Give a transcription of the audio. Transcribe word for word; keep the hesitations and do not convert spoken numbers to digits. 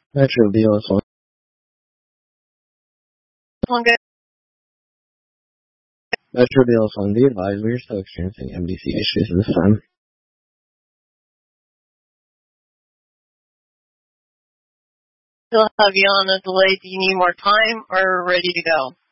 That should be awesome. Okay. That should be awesome. Be advised, we are still experiencing M D C issues this time. Still have you on a delay. Do you need more time or ready to go?